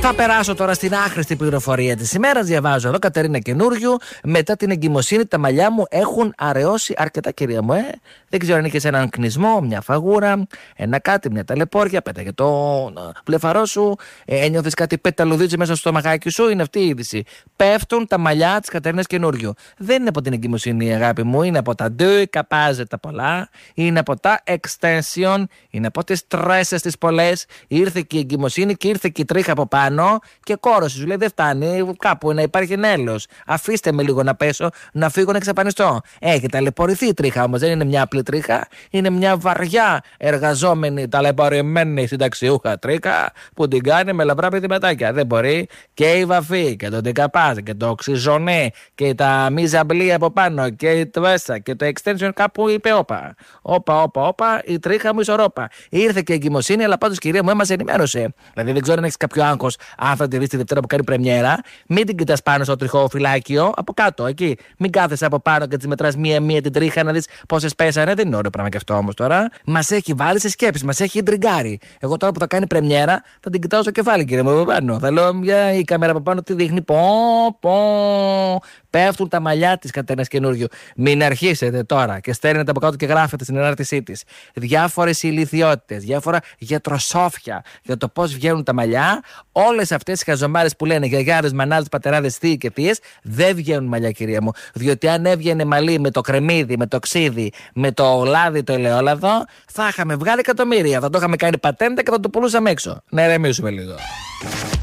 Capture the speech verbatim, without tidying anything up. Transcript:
Θα περάσω τώρα στην άχρηστη πληροφορία της ημέρας. Διαβάζω εδώ, Κατερίνα Καινούριου. Μετά την εγκυμοσύνη, τα μαλλιά μου έχουν αραιώσει αρκετά, κυρία μου. Ε. Δεν ξέρω αν είχες έναν κνισμό, μια φαγούρα, ένα κάτι, μια ταλαιπώρια. Πέταγε το πλεφαρό σου. Ε, ένιωθες κάτι πεταλουδίτσι μέσα στο στομαχάκι σου. Είναι αυτή η είδηση. Πέφτουν τα μαλλιά της Κατερίνας Καινούριου. Δεν είναι από την εγκυμοσύνη, αγάπη μου. Είναι από τα ντου, καπάζεται πολλά. Είναι από τα extension. Είναι από τις τρέσσες τις πολλές. Ήρθε και η εγκυμοσύνη και ήρθε και η τρίχα από πάνω και κόρωσε. Σου λέει δεν φτάνει, κάπου να υπάρχει νέλος. Αφήστε με λίγο να πέσω, να φύγω να εξαφανιστώ. Έχει ταλαιπωρηθεί η τρίχα όμως. Δεν είναι μια απλή τρίχα. Είναι μια βαριά εργαζόμενη, ταλαιπωρημένη συνταξιούχα τρίχα που την κάνει με λαμπρά πηδηματάκια. Δεν μπορεί και η βαφή και το ντεκαπάζ και το οξυζωνέ και τα μιζαμπλή από πάνω και η τβέσα και το extension κάπου είπε όπα. Όπα, όπα, όπα, η τρίχα μου ισορρόπα. Ήρθε και η εγκυμοσύνη, αλλά πάντως κυρία μου έμας ενημέρωσε. Δηλαδή δεν ξέρω αν έχεις κάποιο άγχος, αν θα τη δεις τη Δευτέρα που κάνει πρεμιέρα. Μην την κοιτάς πάνω στο τριχό φυλάκιο, από κάτω εκεί. Μην κάθεσαι από πάνω και τη μετράς μία-μία την τρίχα να δεις πόσες πέσανε. Δεν είναι ωραίο πράγμα και αυτό όμως τώρα. Μας έχει βάλει σε σκέψεις, μας έχει ντριγκάρει. Εγώ τώρα που θα κάνει πρεμιέρα θα την κοιτάω στο κεφάλι, κύριε μου, από πάνω. Θα λέω για η κάμερα από πάνω τι δείχνει. Πω, πω. Πέφτουν τα μαλλιά της Κατερίνας Καινούριου. Μην αρχίσετε τώρα και στέλνετε από κάτω και γράφετε στην ενάρτησή της διάφορες ηλιθιότητες, διάφορα γιατροσόφια για το πώς βγαίνουν τα μαλλιά. Όλες αυτές οι χαζομάρες που λένε γιαγιάδες, μανάδες, πατεράδες, θείοι και θείες δεν βγαίνουν μαλλιά, κυρία μου. Διότι αν έβγαινε μαλλί με το κρεμμύδι, με το ξύδι, με το λάδι, το ελαιόλαδο, θα είχαμε βγάλει εκατομμύρια. Θα το είχαμε κάνει πατέντα και θα το πουλούσαμε έξω. Να ηρεμήσουμε λίγο.